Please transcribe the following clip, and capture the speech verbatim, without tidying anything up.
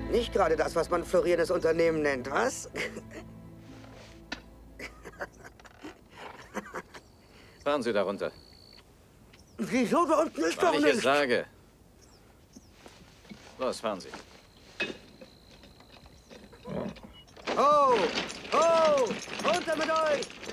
Nicht gerade das, was man florierendes Unternehmen nennt, was? Fahren Sie da runter. Wieso? Da unten ist Weil doch ich nichts. es sage. Los, fahren Sie. Oh! Oh! Runter mit euch!